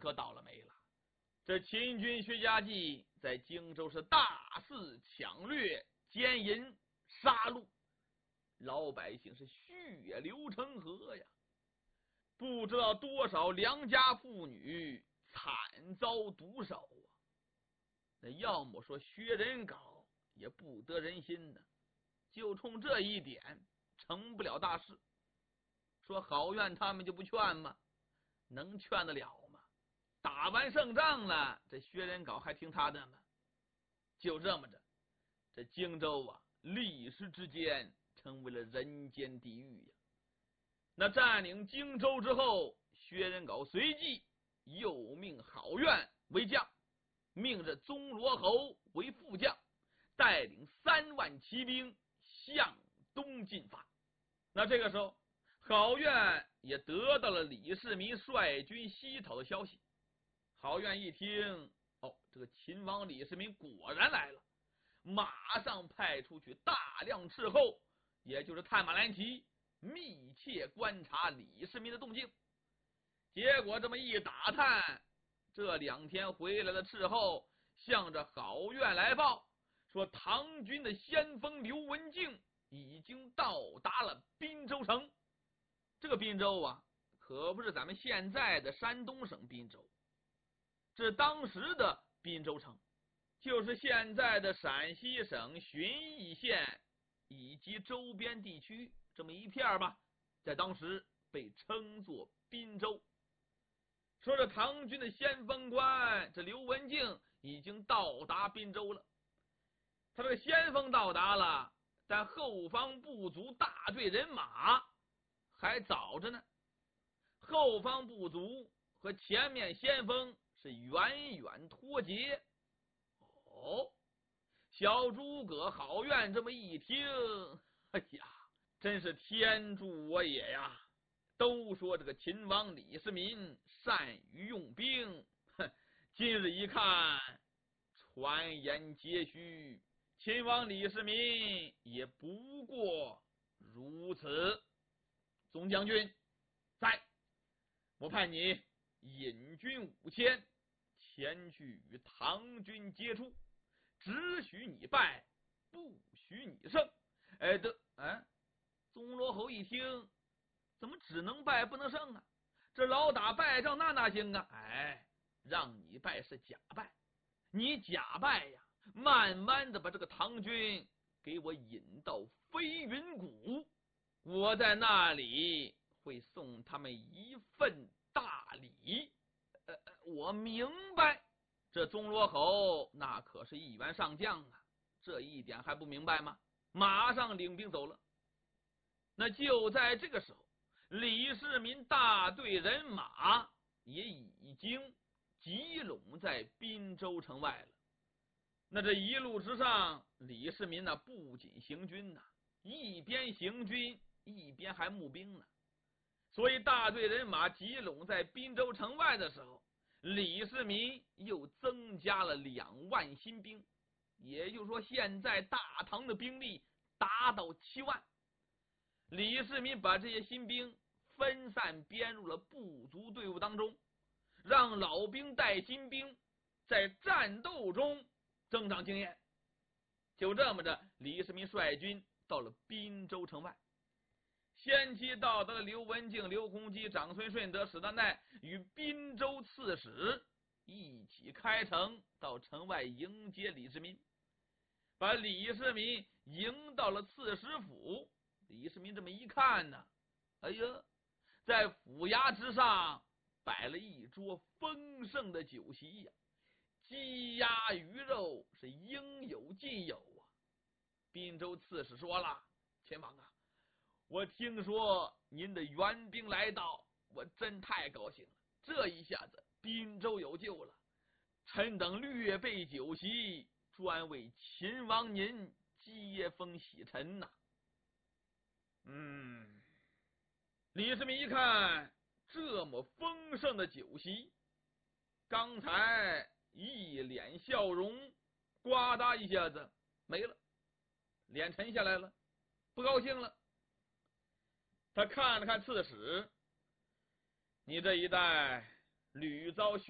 可倒了霉了。这秦军薛家记在荆州是大肆抢掠、奸淫、杀戮，老百姓是血流成河呀！不知道多少良家妇女惨遭毒手啊！那要么说薛仁镐也不得人心呢，就冲这一点成不了大事。说郝苑他们就不劝吗？能劝得了吗？打完胜仗了，这薛仁镐还听他的吗？就这么着，这荆州啊，历时之间成为了人间地狱呀。那占领荆州之后，薛仁镐随即又命郝苑为将，命这宗罗侯为副将，带领3万骑兵向东进发。那这个时候，郝苑也得到了李世民率军西讨的消息。郝苑一听，这个秦王李世民果然来了，马上派出去大量斥候，也就是探马兰骑，密切观察李世民的动静。结果这么一打探，这2天回来的斥候向着郝苑来报，说唐军的先锋刘文静已经到达了滨州城。这个滨州啊，可不是咱们现在的山东省滨州，这当时的滨州城就是现在的陕西省旬邑县以及周边地区这么一片吧，在当时被称作滨州。说这唐军的先锋官这刘文静已经到达滨州了，他这个先锋到达了，但后方部族大队人马还早着呢。后方部族和前面先锋是远远脱节。小诸葛郝苑这么一听，哎呀，真是天助我也呀！都说这个秦王李世民善于用兵，今日一看，传言皆虚，秦王李世民也不过如此。总将军在，我派你引军5000前去与唐军接触，只许你败，不许你胜。宗罗侯一听，怎么只能败不能胜啊？这老打败仗那哪行啊？让你败是假败，你假败呀，慢慢的把这个唐军给我引到飞云谷，我在那里会送他们一份大礼。我明白。这宗罗侯那可是1员上将啊，这一点还不明白吗？马上领兵走了。那就在这个时候，李世民大队人马也已经集拢在滨州城外了。那这一路之上，李世民不仅行军一边行军一边还募兵呢。所以大队人马集拢在滨州城外的时候，李世民又增加了2万新兵，也就是说现在大唐的兵力达到7万。李世民把这些新兵分散编入了部族队伍当中，让老兵带新兵，在战斗中增长经验。就这么着，李世民率军到了滨州城外。先期到达了刘文静、刘弘基、长孙顺德、史丹代与滨州刺史一起开城到城外迎接李世民，把李世民迎到了刺史府。李世民这么一看呢，在府衙之上摆了一桌丰盛的酒席呀，鸡鸭鱼肉是应有尽有啊。滨州刺史说了：“秦王啊，我听说您的援兵来到，我真太高兴了。这一下子滨州有救了。臣等略备酒席，专为秦王您接风洗尘呐。”李世民一看这么丰盛的酒席，刚才一脸笑容呱嗒一下子没了，脸沉下来了，不高兴了。他看了看刺史：“你这一代屡遭